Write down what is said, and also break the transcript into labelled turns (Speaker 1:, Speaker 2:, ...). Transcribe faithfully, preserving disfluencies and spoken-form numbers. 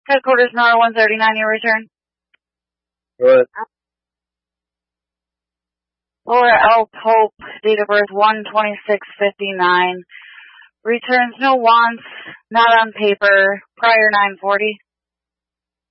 Speaker 1: Headquarters Nora one thirty-nine, your return.
Speaker 2: Good.
Speaker 1: Laura L. Pope, date of birth one twenty-six fifty-nine. Returns no wants, not on paper, prior nine forty.